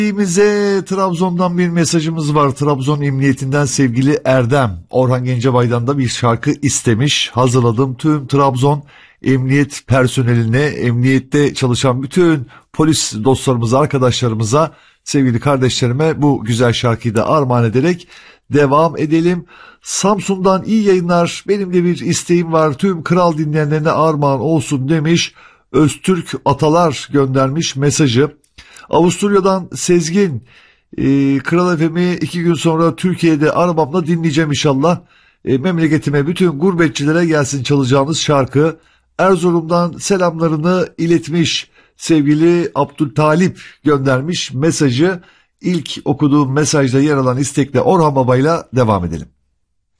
Bize Trabzon'dan bir mesajımız var. Trabzon Emniyetinden sevgili Erdem. Orhan Gencebay'dan da bir şarkı istemiş. Hazırladım tüm Trabzon Emniyet personeline, emniyette çalışan bütün polis dostlarımıza, arkadaşlarımıza, sevgili kardeşlerime bu güzel şarkıyı da armağan ederek devam edelim. Samsun'dan iyi yayınlar. Benim de bir isteğim var. Tüm kral dinleyenlerine armağan olsun demiş. Öztürk Atalar göndermiş mesajı. Avusturya'dan Sezgin, Kral FM'i 2 gün sonra Türkiye'de arabamla dinleyeceğim inşallah. Memleketime, bütün gurbetçilere gelsin çalacağınız şarkı. Erzurum'dan selamlarını iletmiş sevgili Abdültalip göndermiş mesajı. İlk okuduğum mesajda yer alan istekle Orhan Baba'yla devam edelim.